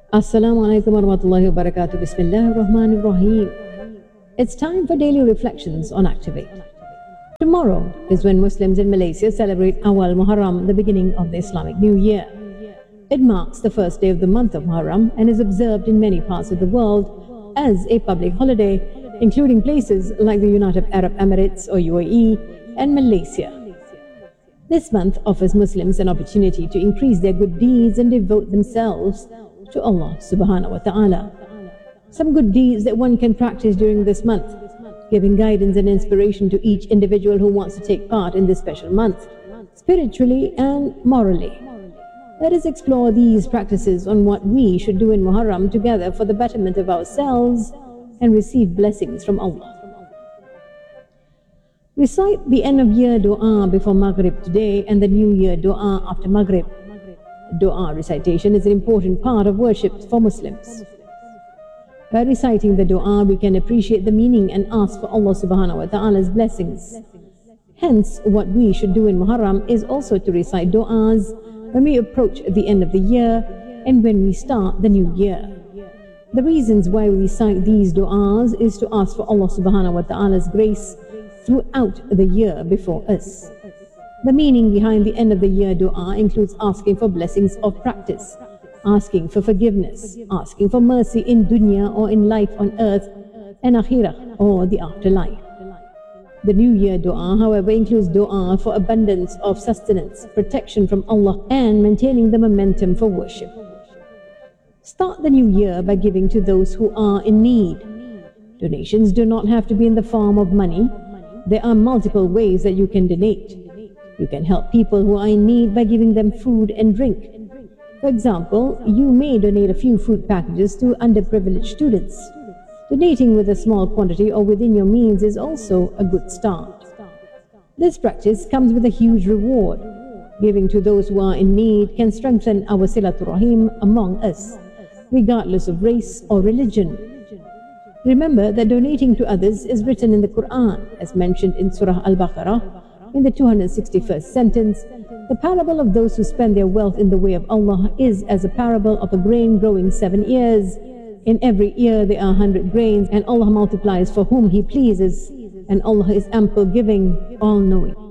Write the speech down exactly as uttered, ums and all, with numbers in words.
Assalamu alaikum wa rahmatullahi wa barakatuh. Bismillahir Rahmanir Rahim. It's time for daily reflections on Activate. Tomorrow is when Muslims in Malaysia celebrate Awal Muharram, the beginning of the Islamic New Year. It marks the first day of the month of Muharram and is observed in many parts of the world as a public holiday, including places like the United Arab Emirates or U A E and Malaysia. This month offers Muslims an opportunity to increase their good deeds and devote themselves to Allah subhanahu wa ta'ala. Some good deeds that one can practice during this month, giving guidance and inspiration to each individual who wants to take part in this special month, spiritually and morally. Let us explore these practices on what we should do in Muharram together for the betterment of ourselves and receive blessings from Allah. Recite the end of year dua before Maghrib today and the New Year dua after Maghrib. Dua recitation is an important part of worship for Muslims. By reciting the dua, we can appreciate the meaning and ask for Allah subhanahu wa ta'ala's blessings. Hence, what we should do in Muharram is also to recite du'as when we approach the end of the year and when we start the new year. The reasons why we recite these du'as is to ask for Allah subhanahu wa ta'ala's grace throughout the year before us. The meaning behind the end of the year dua includes asking for blessings of practice, asking for forgiveness, asking for mercy in dunya or in life on earth, and akhirah or the afterlife. The New Year dua, however, includes dua for abundance of sustenance, protection from Allah, and maintaining the momentum for worship. Start the new year by giving to those who are in need. Donations do not have to be in the form of money. There are multiple ways that you can donate. You can help people who are in need by giving them food and drink. For example, you may donate a few food packages to underprivileged students. Donating with a small quantity or within your means is also a good start. This practice comes with a huge reward. Giving to those who are in need can strengthen our silatul rahim among us, regardless of race or religion. Remember that donating to others is written in the Quran, as mentioned in Surah Al-Baqarah, in the two hundred sixty-first sentence. The parable of those who spend their wealth in the way of Allah is as a parable of a grain growing seven years. In every year there are a hundred grains, and Allah multiplies for whom He pleases, and Allah is ample giving, all-knowing.